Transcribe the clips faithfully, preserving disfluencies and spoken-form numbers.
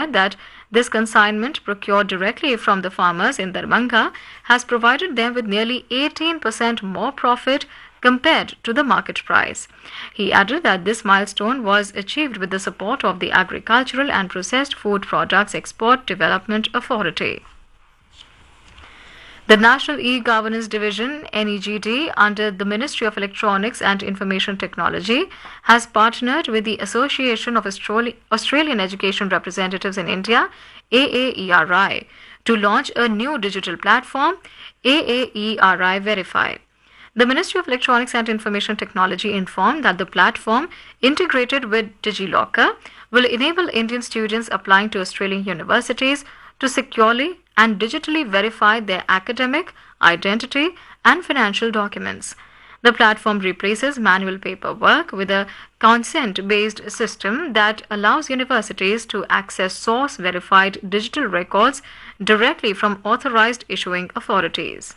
said that this consignment, procured directly from the farmers in Darbhanga, has provided them with nearly eighteen percent more profit compared to the market price. He added that this milestone was achieved with the support of the Agricultural and Processed Food Products Export Development Authority. The National E-Governance Division, N E G D, under the Ministry of Electronics and Information Technology, has partnered with the Association of Australian Education Representatives in India, A A E R I, to launch a new digital platform, A A E R I Verify. The Ministry of Electronics and Information Technology informed that the platform, integrated with DigiLocker, will enable Indian students applying to Australian universities to securely and digitally verify their academic, identity, and financial documents. The platform replaces manual paperwork with a consent-based system that allows universities to access source-verified digital records directly from authorized issuing authorities.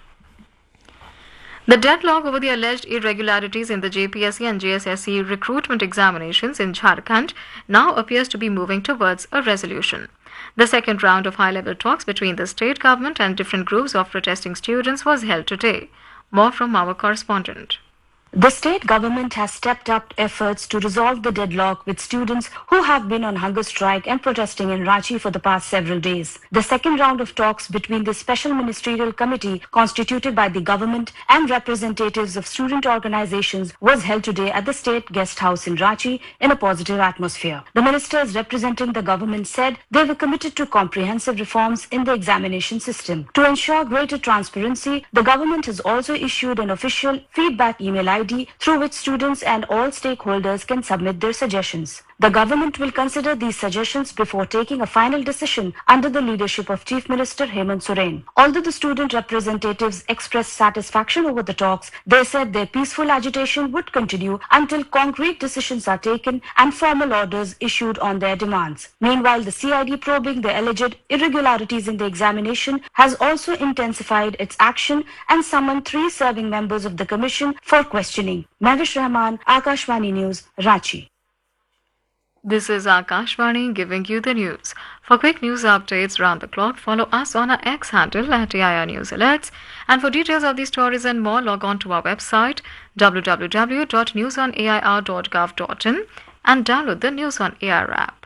The deadlock over the alleged irregularities in the J P S C and J S S C recruitment examinations in Jharkhand now appears to be moving towards a resolution. The second round of high-level talks between the state government and different groups of protesting students was held today. More from our correspondent. The state government has stepped up efforts to resolve the deadlock with students who have been on hunger strike and protesting in Ranchi for the past several days. The second round of talks between the Special Ministerial Committee constituted by the government and representatives of student organizations was held today at the State Guest House in Ranchi in a positive atmosphere. The ministers representing the government said they were committed to comprehensive reforms in the examination system. To ensure greater transparency, the government has also issued an official feedback email I D through which students and all stakeholders can submit their suggestions. The government will consider these suggestions before taking a final decision under the leadership of Chief Minister Hemant Soren. Although the student representatives expressed satisfaction over the talks, they said their peaceful agitation would continue until concrete decisions are taken and formal orders issued on their demands. Meanwhile, the C I D probing the alleged irregularities in the examination has also intensified its action and summoned three serving members of the commission for questioning. Mavish Rahman, Akashvani News, Ranchi. This is Akashvani giving you the news. For quick news updates round the clock, follow us on our X handle at A I R News Alerts. And for details of these stories and more, log on to our website w w w dot news on a i r dot gov dot in and download the News on A I R app.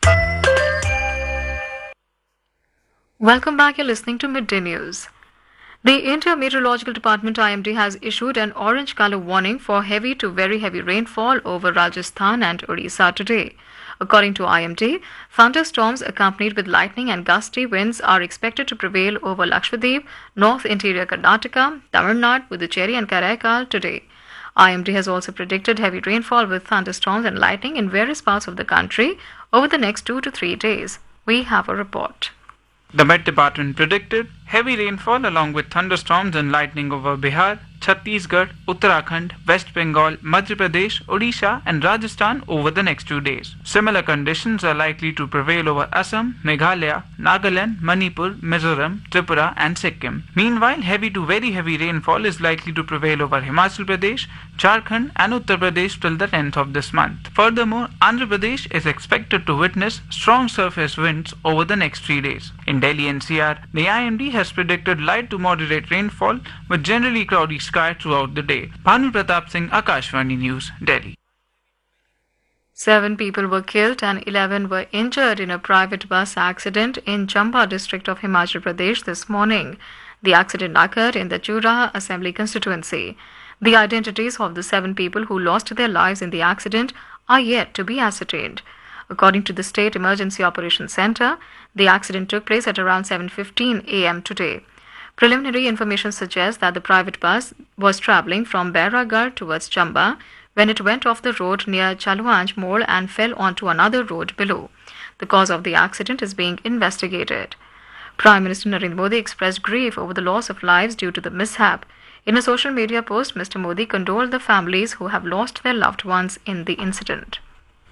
Welcome back. You're listening to Midday News. The India Meteorological Department I M D has issued an orange color warning for heavy to very heavy rainfall over Rajasthan and Odisha today. According to I M D, thunderstorms accompanied with lightning and gusty winds are expected to prevail over Lakshadweep, North Interior Karnataka, Tamil Nadu, Puducherry and Karaikal today. I M D has also predicted heavy rainfall with thunderstorms and lightning in various parts of the country over the next two to three days. We have a report. The Met Department predicted heavy rainfall along with thunderstorms and lightning over Bihar, Chhattisgarh, Uttarakhand, West Bengal, Madhya Pradesh, Odisha and Rajasthan over the next two days. Similar conditions are likely to prevail over Assam, Meghalaya, Nagaland, Manipur, Mizoram, Tripura and Sikkim. Meanwhile, heavy to very heavy rainfall is likely to prevail over Himachal Pradesh, Jharkhand and Uttar Pradesh till the tenth of this month. Furthermore, Andhra Pradesh is expected to witness strong surface winds over the next three days. In Delhi N C R, the I M D has predicted light to moderate rainfall with generally cloudy sky throughout the day. Bhanu Pratap Singh, Akashvani News, Delhi. Seven people were killed and eleven were injured in a private bus accident in Chamba district of Himachal Pradesh this morning. The accident occurred in the Churaha Assembly constituency. The identities of the seven people who lost their lives in the accident are yet to be ascertained. According to the State Emergency Operations Centre, the accident took place at around seven fifteen a m today. Preliminary information suggests that the private bus was travelling from Bairagarh towards Chamba when it went off the road near Chaluanj Mole and fell onto another road below. The cause of the accident is being investigated. Prime Minister Narendra Modi expressed grief over the loss of lives due to the mishap. In a social media post, Mister Modi condoled the families who have lost their loved ones in the incident.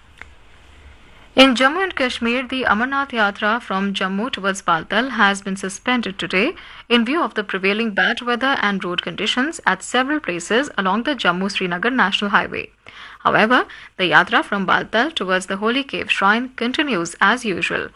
In Jammu and Kashmir, the Amarnath Yatra from Jammu towards Baltal has been suspended today in view of the prevailing bad weather and road conditions at several places along the Jammu-Srinagar National Highway. However, the Yatra from Baltal towards the Holy Cave Shrine continues as usual.